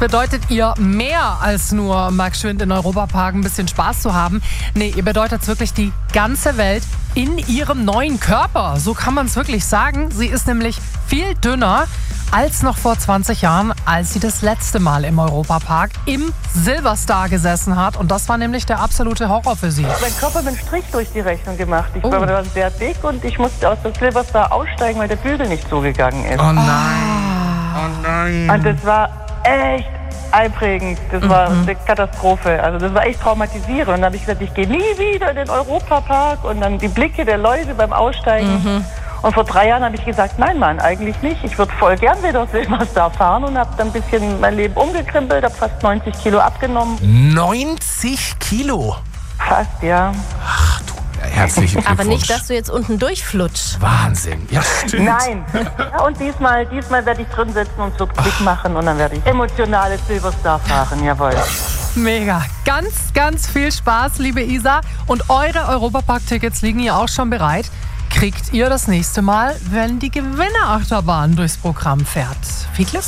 bedeutet ihr mehr als nur mal geschwind in Europapark ein bisschen Spaß zu haben. Nee, ihr bedeutet es wirklich die ganze Welt in ihrem neuen Körper. So kann man es wirklich sagen. Sie ist nämlich viel dünner als noch vor 20 Jahren, als sie das letzte Mal im Europapark im Silverstar gesessen hat. Und das war nämlich der absolute Horror für sie. Mein Körper hat einen Strich durch die Rechnung gemacht. Ich war sehr dick und ich musste aus der Silverstar aussteigen, weil der Bügel nicht zugegangen ist. Oh nein. Oh nein. Und das war echt einprägend. Das war eine Katastrophe. Also das war echt traumatisierend. Und dann habe ich gesagt, ich gehe nie wieder in den Europapark. Und dann die Blicke der Leute beim Aussteigen. Und vor 3 Jahren habe ich gesagt, nein Mann, eigentlich nicht. Ich würde voll gern wieder Silverstar fahren und habe dann ein bisschen mein Leben umgekrempelt, habe fast 90 Kilo abgenommen. 90 Kilo? Fast, ja. Ach du, herzlichen Glückwunsch. Aber nicht, dass du jetzt unten durchflutschst. Wahnsinn. Ja, stimmt. Nein. Ja, und diesmal werde ich drin sitzen und so Klick machen und dann werde ich emotionales Silverstar fahren, jawohl. Mega. Ganz, ganz viel Spaß, liebe Isa. Und eure Europapark-Tickets liegen ja auch schon bereit. Kriegt ihr das nächste Mal, wenn die Gewinnerachterbahn durchs Programm fährt. Viel Glück!